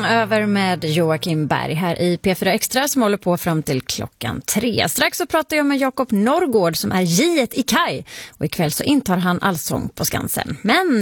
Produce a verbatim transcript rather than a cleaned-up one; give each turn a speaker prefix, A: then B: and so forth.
A: över med Joakim Berg här i P fyra Extra som håller på fram till klockan tre. Strax så pratar jag med Jakob Norrgård som är J ett i Kaj och ikväll så intar han Allsång på Skansen. Men